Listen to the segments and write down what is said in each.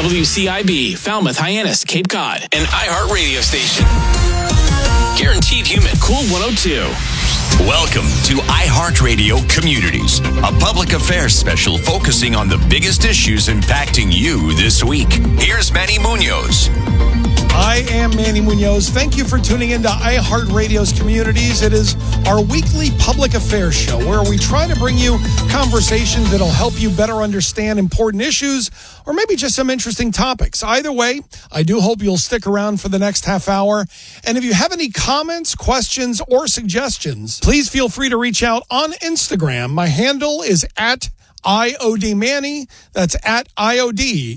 WCIB, Falmouth, Hyannis, Cape Cod, an iHeart radio station. Guaranteed human. Cool 102. Welcome to iHeartRadio Communities, a public affairs special focusing on the biggest issues impacting you this week. Here's Manny Munoz. I am Manny Munoz. Thank you for tuning into iHeartRadio's Communities. It is our weekly public affairs show where we try to bring you conversations that'll help you better understand important issues or maybe just some interesting topics. Either way, I do hope you'll stick around for the next half hour. And if you have any comments, questions, or suggestions, please feel free to reach out on Instagram. My handle is at IOD Manny. That's at IOD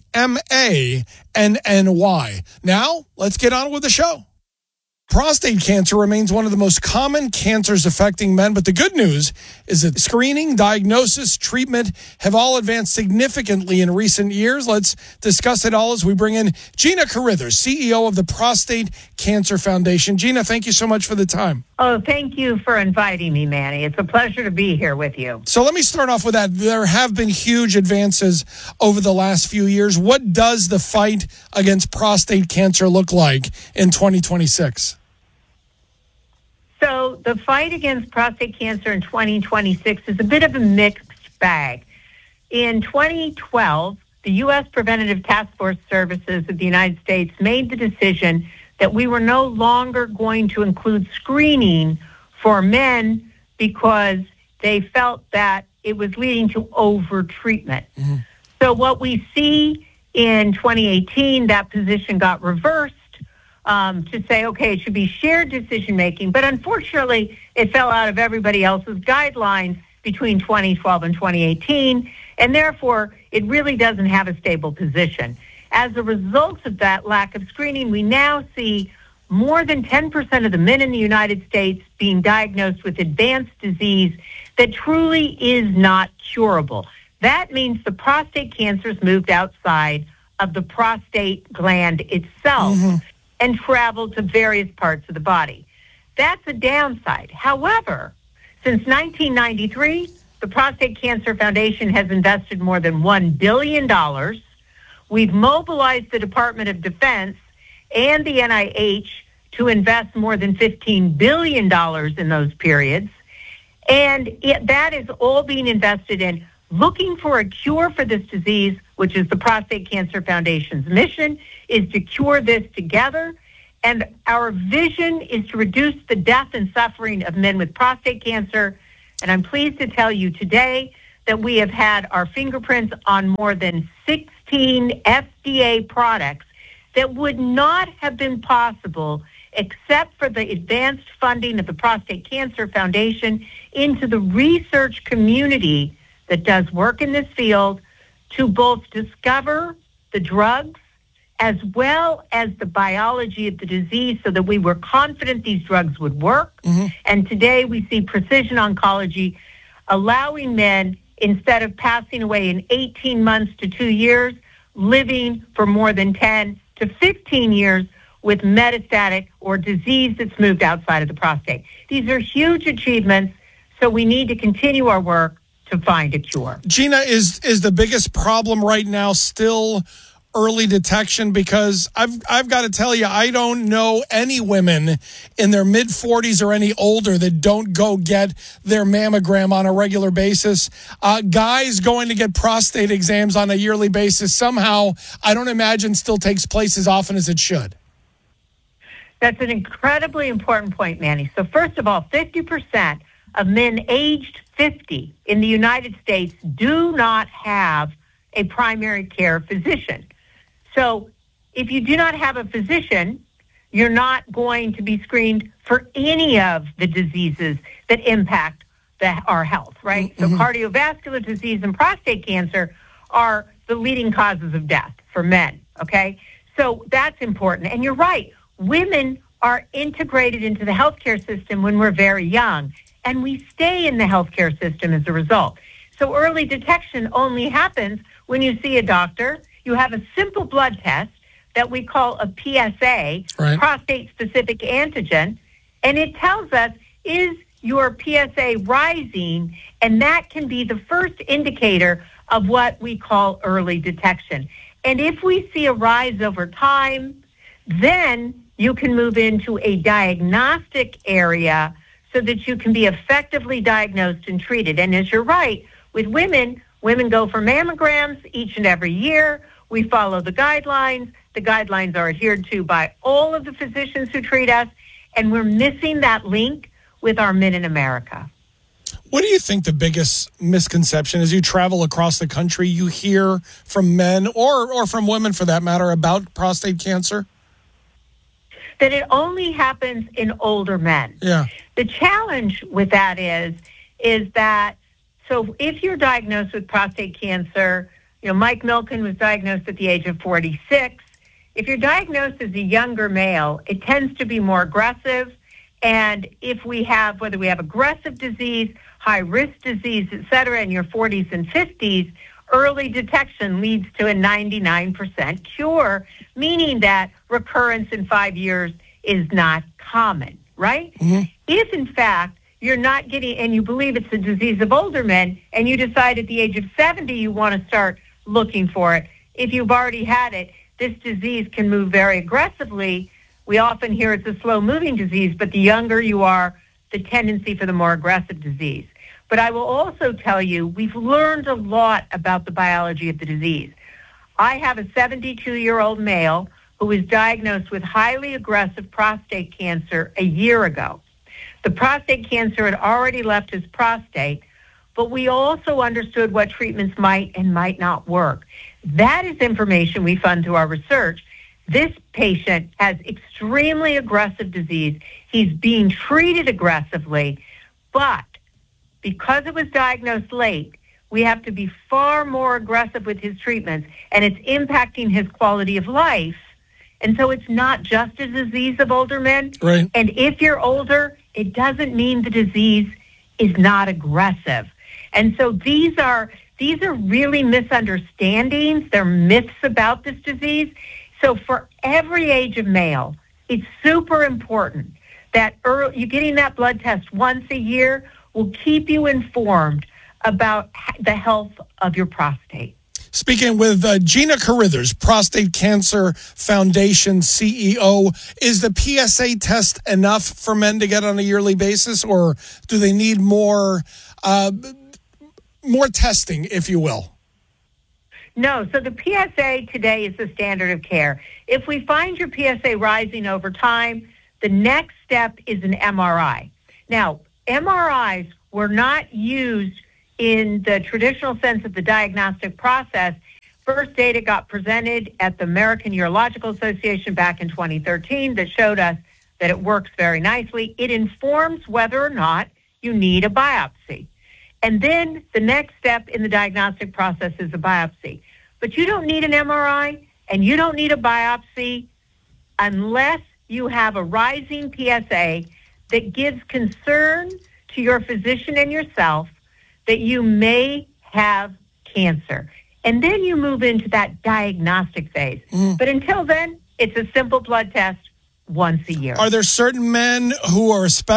MANNY. Now, let's get on with the show. Prostate cancer remains one of the most common cancers affecting men, but the good news is that screening, diagnosis, treatment have all advanced significantly in recent years. Let's discuss it all as we bring in Gina Carithers, CEO of the Prostate Cancer Foundation. Gina, thank you so much for the time. Oh, thank you for inviting me, Manny. It's a pleasure to be here with you. So let me start off with that. There have been huge advances over the last few years. What does the fight against prostate cancer look like in 2026? So the fight against prostate cancer in 2026 is a bit of a mixed bag. In 2012, the U.S. Preventative Task Force Services of the United States made the decision that we were no longer going to include screening for men because they felt that it was leading to over-treatment. Mm-hmm. So what we see in 2018, that position got reversed to say, okay, it should be shared decision-making. But unfortunately, it fell out of everybody else's guidelines between 2012 and 2018, and therefore, it really doesn't have a stable position. As a result of that lack of screening, we now see more than 10% of the men in the United States being diagnosed with advanced disease that truly is not curable. That means the prostate cancer's moved outside of the prostate gland itself and traveled to various parts of the body. That's a downside. However, since 1993, the Prostate Cancer Foundation has invested more than $1 billion. We've mobilized the Department of Defense and the NIH to invest more than $15 billion in those periods. And that is all being invested in looking for a cure for this disease, which is the Prostate Cancer Foundation's mission, is to cure this together. And our vision is to reduce the death and suffering of men with prostate cancer. And I'm pleased to tell you today that we have had our fingerprints on more than 16 FDA products that would not have been possible except for the advanced funding of the Prostate Cancer Foundation into the research community that does work in this field to both discover the drugs as well as the biology of the disease so that we were confident these drugs would work. Mm-hmm. And today we see precision oncology allowing men, instead of passing away in 18 months to 2 years, living for more than 10 to 15 years with metastatic or disease that's moved outside of the prostate. These are huge achievements, so we need to continue our work to find a cure. Gina, is the biggest problem right now still early detection? Because I've got to tell you, I don't know any women in their mid-40s or any older that don't go get their mammogram on a regular basis. Guys going to get prostate exams on a yearly basis somehow, I don't imagine still takes place as often as it should. That's an incredibly important point, Manny. So first of all, 50% of men aged 50 in the United States do not have a primary care physician. So if you do not have a physician, you're not going to be screened for any of the diseases that impact our health, right? Mm-hmm. So cardiovascular disease and prostate cancer are the leading causes of death for men, okay? So that's important. And you're right. Women are integrated into the healthcare system when we're very young, and we stay in the healthcare system as a result. So early detection only happens when you see a doctor. You have a simple blood test that we call a PSA, right, prostate-specific antigen, and it tells us, is your PSA rising? And that can be the first indicator of what we call early detection. And if we see a rise over time, then you can move into a diagnostic area so that you can be effectively diagnosed and treated. And as you're right, with women go for mammograms each and every year. We follow the guidelines. The guidelines are adhered to by all of the physicians who treat us, and we're missing that link with our men in America. What do you think the biggest misconception as you travel across the country, you hear from men or from women for that matter about prostate cancer? That it only happens in older men. Yeah. The challenge with that is that, so if you're diagnosed with prostate cancer, Mike Milken was diagnosed at the age of 46. If you're diagnosed as a younger male, it tends to be more aggressive. And if whether we have aggressive disease, high-risk disease, et cetera, in your 40s and 50s, early detection leads to a 99% cure, meaning that recurrence in 5 years is not common, right? Mm-hmm. If, in fact, you're not getting, and you believe it's a disease of older men, and you decide at the age of 70 you want to start looking for it, if you've already had it, this disease can move very aggressively. We often hear it's a slow-moving disease, but the younger you are, the tendency for the more aggressive disease. But I will also tell you, we've learned a lot about the biology of the disease. I have a 72-year-old male who was diagnosed with highly aggressive prostate cancer a year ago. The prostate cancer had already left his prostate, but we also understood what treatments might and might not work. That is information we fund through our research. This patient has extremely aggressive disease. He's being treated aggressively, but because it was diagnosed late, we have to be far more aggressive with his treatments, and it's impacting his quality of life. And so it's not just a disease of older men. Right. And if you're older, it doesn't mean the disease is not aggressive. And so these are really misunderstandings. They're myths about this disease. So for every age of male, it's super important that you getting that blood test once a year will keep you informed about the health of your prostate. Speaking with Gina Carithers, Prostate Cancer Foundation CEO, is the PSA test enough for men to get on a yearly basis, or do they need more testing, if you will? No, so the PSA today is the standard of care. If we find your PSA rising over time, the next step is an MRI. Now, MRIs were not used in the traditional sense of the diagnostic process. First data got presented at the American Urological Association back in 2013 that showed us that it works very nicely. It informs whether or not you need a biopsy. And then the next step in the diagnostic process is a biopsy. But you don't need an MRI and you don't need a biopsy unless you have a rising PSA that gives concern to your physician and yourself that you may have cancer. And then you move into that diagnostic phase. But until then, it's a simple blood test once a year. Are there certain men who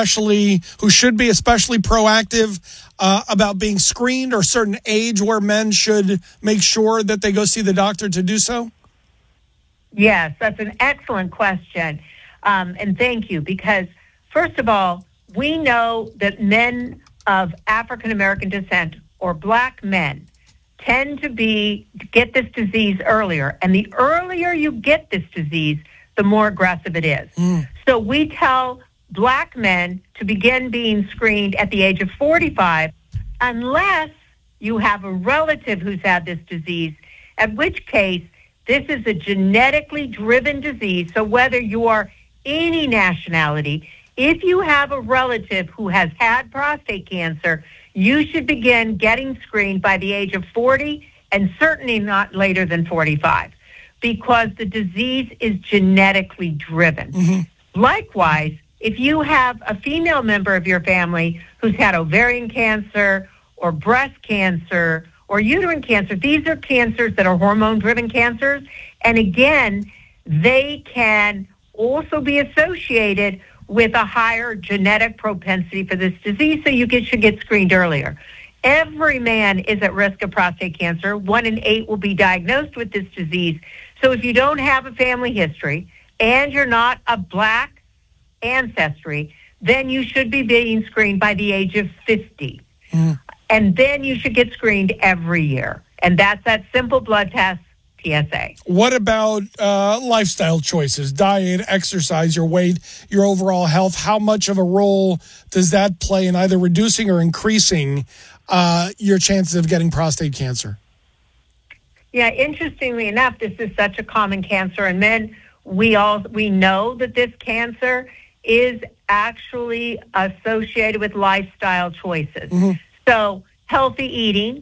should be especially proactive about being screened, or certain age where men should make sure that they go see the doctor to do so? Yes, that's an excellent question. And thank you, because first of all, we know that men of African American descent or black men tend to get this disease earlier. And the earlier you get this disease, the more aggressive it is. So we tell black men to begin being screened at the age of 45, unless you have a relative who's had this disease, at which case this is a genetically driven disease. So whether you are any nationality, if you have a relative who has had prostate cancer, you should begin getting screened by the age of 40 and certainly not later than 45, because the disease is genetically driven. Likewise, if you have a female member of your family who's had ovarian cancer or breast cancer or uterine cancer, these are cancers that are hormone-driven cancers. And again, they can also be associated with a higher genetic propensity for this disease, so you should get screened earlier. Every man is at risk of prostate cancer. 1 in 8 will be diagnosed with this disease. So if you don't have a family history and you're not a Black ancestry, then you should be being screened by the age of 50. And then you should get screened every year. And that's that simple blood test, PSA. What about lifestyle choices, diet, exercise, your weight, your overall health? How much of a role does that play in either reducing or increasing your chances of getting prostate cancer? Yeah, interestingly enough, this is such a common cancer in men. We know that this cancer is actually associated with lifestyle choices. So healthy eating,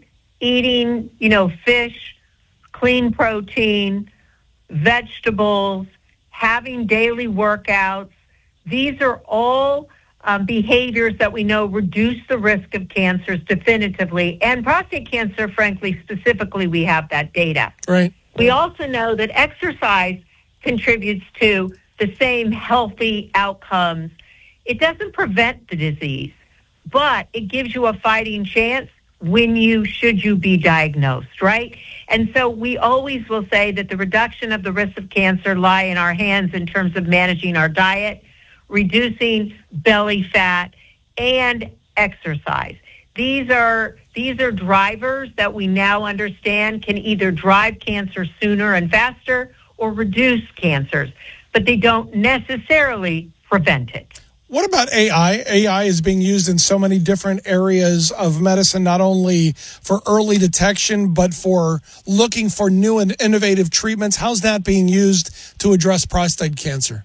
fish, clean protein, vegetables, having daily workouts. These are all behaviors that we know reduce the risk of cancers definitively. And prostate cancer, frankly, specifically, we have that data. Right. We also know that exercise contributes to the same healthy outcomes. It doesn't prevent the disease, but it gives you a fighting chance should you be diagnosed, right? And so we always will say that the reduction of the risk of cancer lie in our hands in terms of managing our diet, reducing belly fat, and exercise. These are drivers that we now understand can either drive cancer sooner and faster or reduce cancers, but they don't necessarily prevent it. What about AI? AI is being used in so many different areas of medicine, not only for early detection, but for looking for new and innovative treatments. How's that being used to address prostate cancer?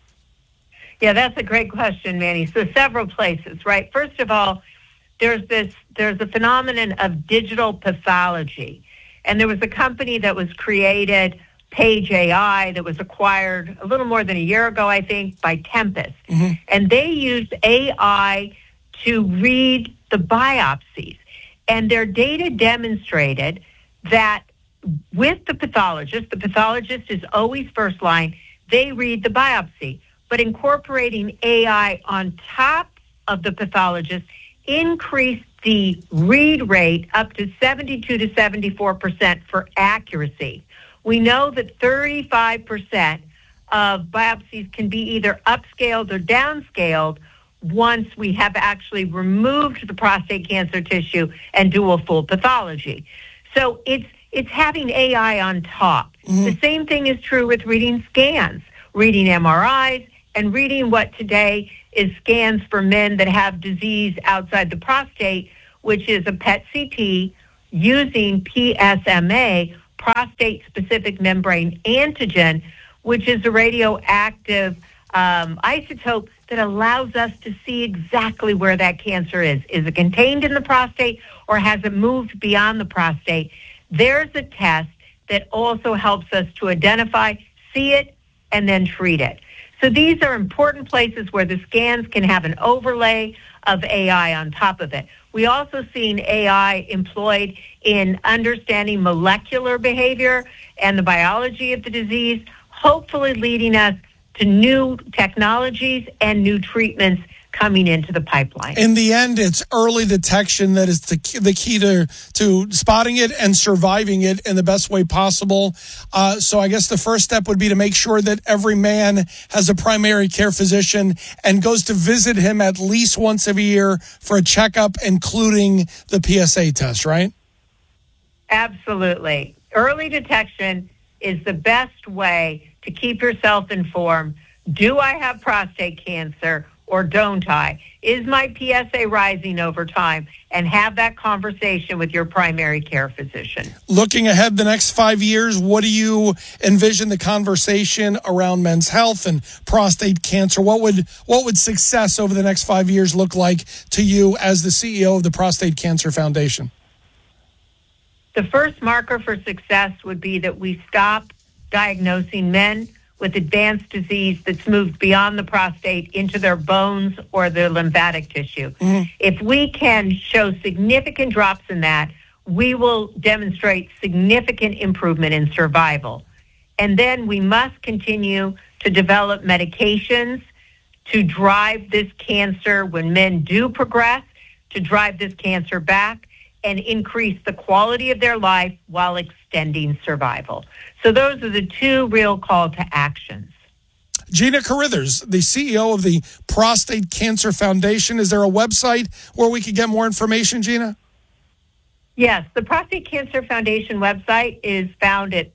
Yeah, that's a great question, Manny. So several places, right? First of all, there's a phenomenon of digital pathology. And there was a company that was created, Page AI, that was acquired a little more than a year ago, I think, by Tempus. And they used AI to read the biopsies. And their data demonstrated that with the pathologist is always first line, they read the biopsy. But incorporating AI on top of the pathologist increased the read rate up to 72 to 74% for accuracy. We know that 35% of biopsies can be either upscaled or downscaled once we have actually removed the prostate cancer tissue and do a full pathology. So it's having AI on top. The same thing is true with reading scans, reading MRIs, and reading what today is scans for men that have disease outside the prostate, which is a PET CT using PSMA, prostate-specific membrane antigen, which is a radioactive isotope that allows us to see exactly where that cancer is. Is it contained in the prostate or has it moved beyond the prostate? There's a test that also helps us to identify, see it, and then treat it. So these are important places where the scans can have an overlay of AI on top of it. We also seen AI employed in understanding molecular behavior and the biology of the disease, hopefully leading us to new technologies and new treatments coming into the pipeline. In the end, it's early detection that is the key to spotting it and surviving it in the best way possible. So I guess the first step would be to make sure that every man has a primary care physician and goes to visit him at least once a year for a checkup, including the PSA test, right? Absolutely. Early detection is the best way to keep yourself informed. Do I have prostate cancer or don't I? Is my PSA rising over time? And have that conversation with your primary care physician. Looking ahead the next 5 years, what do you envision the conversation around men's health and prostate cancer? What would success over the next 5 years look like to you as the CEO of the Prostate Cancer Foundation? The first marker for success would be that we stop diagnosing men with advanced disease that's moved beyond the prostate into their bones or their lymphatic tissue. If we can show significant drops in that, we will demonstrate significant improvement in survival. And then we must continue to develop medications to drive this cancer when men do progress, to drive this cancer back. and increase the quality of their life while extending survival. So those are the two real call to actions. Gina Carithers, the CEO of the Prostate Cancer Foundation. Is there a website where we could get more information, Gina? Yes, the Prostate Cancer Foundation website is found at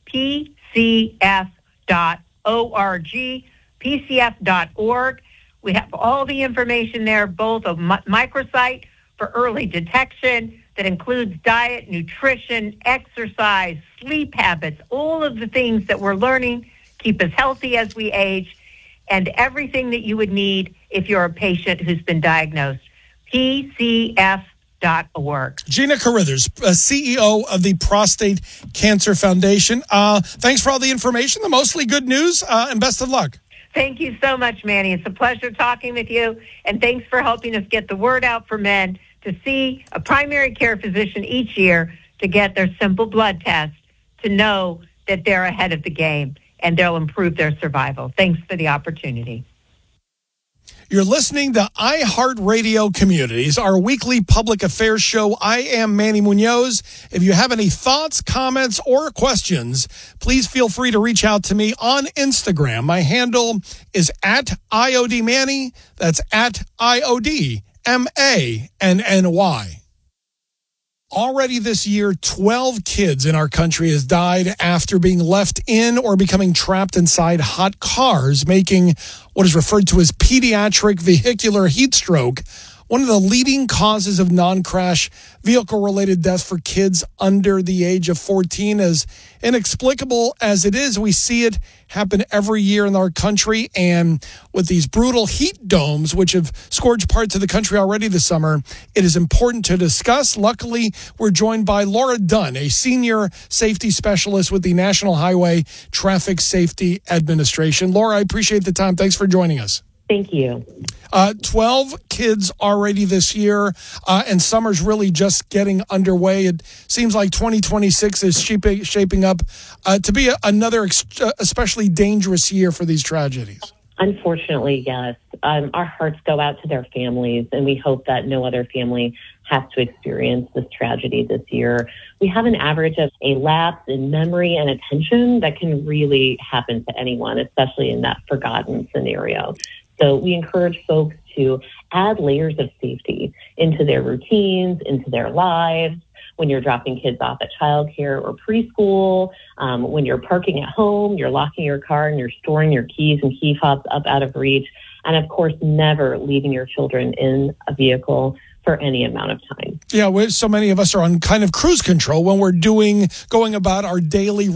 pcf.org, pcf.org. We have all the information there, both a microsite for early detection that includes diet, nutrition, exercise, sleep habits, all of the things that we're learning keep us healthy as we age, and everything that you would need if you're a patient who's been diagnosed. PCF.org. Gina Carithers, CEO of the Prostate Cancer Foundation. Thanks for all the information, the mostly good news, and best of luck. Thank you so much, Manny. It's a pleasure talking with you, and thanks for helping us get the word out for men to see a primary care physician each year to get their simple blood test to know that they're ahead of the game and they'll improve their survival. Thanks for the opportunity. You're listening to iHeartRadio Communities, our weekly public affairs show. I am Manny Munoz. If you have any thoughts, comments, or questions, please feel free to reach out to me on Instagram. My handle is @IODManny. That's @IODMANNY. Already this year, 12 kids in our country has died after being left in or becoming trapped inside hot cars, making what is referred to as pediatric vehicular heat stroke one of the leading causes of non-crash vehicle-related deaths for kids under the age of 14. As inexplicable as it is, we see it happen every year in our country. And with these brutal heat domes, which have scorched parts of the country already this summer, it is important to discuss. Luckily, we're joined by Laura Dunn, a senior safety specialist with the National Highway Traffic Safety Administration. Laura, I appreciate the time. Thanks for joining us. Thank you. 12 kids already this year, and summer's really just getting underway. It seems like 2026 is shaping up to be another especially dangerous year for these tragedies. Unfortunately, yes. Our hearts go out to their families, and we hope that no other family has to experience this tragedy this year. We have an average of a lapse in memory and attention that can really happen to anyone, especially in that forgotten scenario. So we encourage folks to add layers of safety into their routines, into their lives. When you're dropping kids off at childcare or preschool, when you're parking at home, you're locking your car and you're storing your keys and key fobs up out of reach. And of course, never leaving your children in a vehicle for any amount of time. Yeah, so many of us are on kind of cruise control when we're going about our daily